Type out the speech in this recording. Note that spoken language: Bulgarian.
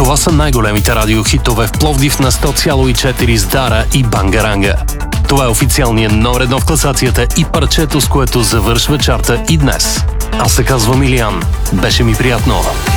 Това са най-големите радиохитове в Пловдив на 100,4 с Дара и Бангаранга. Това е официалният номер 1 в класацията и парчето, с което завършва чарта и днес. Аз се казвам Илиян. Беше ми приятно.